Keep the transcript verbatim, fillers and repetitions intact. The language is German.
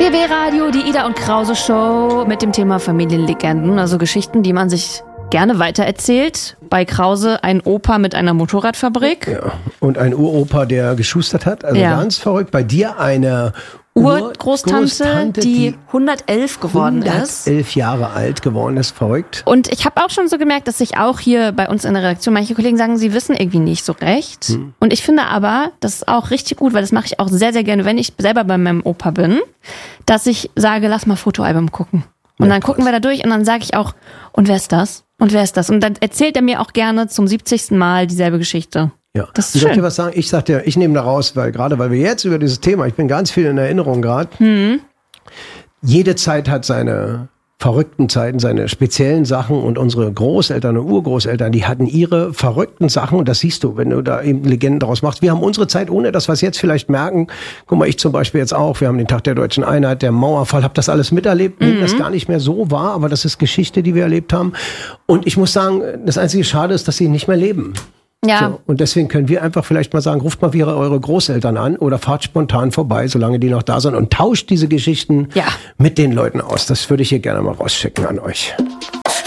B B Radio, die Ida und Krause Show mit dem Thema Familienlegenden, also Geschichten, die man sich gerne weitererzählt. Bei Krause ein Opa mit einer Motorradfabrik. Ja, und ein Uropa, der geschustert hat, also ja. ganz verrückt. Bei dir eine Urgroßtante, die, die hundertelf geworden ist. hundertelf Jahre alt geworden ist, verrückt. Und ich habe auch schon so gemerkt, dass sich auch hier bei uns in der Redaktion manche Kollegen sagen, sie wissen irgendwie nicht so recht. Hm. Und ich finde aber, das ist auch richtig gut, weil das mache ich auch sehr, sehr gerne, wenn ich selber bei meinem Opa bin, dass ich sage, lass mal Fotoalbum gucken. Und ja, dann gucken wir da durch und dann sage ich auch, und wer ist das? Und wer ist das? Und dann erzählt er mir auch gerne zum siebzigsten Mal dieselbe Geschichte. Ja, das ist ich schön. soll dir was sagen? Ich sag dir, ich nehme da raus, weil gerade weil wir jetzt über dieses Thema, ich bin ganz viel in Erinnerung gerade. Hm. Jede Zeit hat seine verrückten Zeiten, seine speziellen Sachen und unsere Großeltern und Urgroßeltern, die hatten ihre verrückten Sachen und das siehst du, wenn du da eben Legenden daraus machst. Wir haben unsere Zeit, ohne dass wir es jetzt vielleicht merken. Guck mal, ich zum Beispiel jetzt auch, wir haben den Tag der Deutschen Einheit, der Mauerfall, habe das alles miterlebt, mhm. das gar nicht mehr so war, aber das ist Geschichte, die wir erlebt haben. Und ich muss sagen, das einzige Schade ist, dass sie nicht mehr leben. Ja. So, und deswegen können wir einfach vielleicht mal sagen, ruft mal wieder eure Großeltern an oder fahrt spontan vorbei, solange die noch da sind und tauscht diese Geschichten ja. mit den Leuten aus. Das würde ich hier gerne mal rausschicken an euch.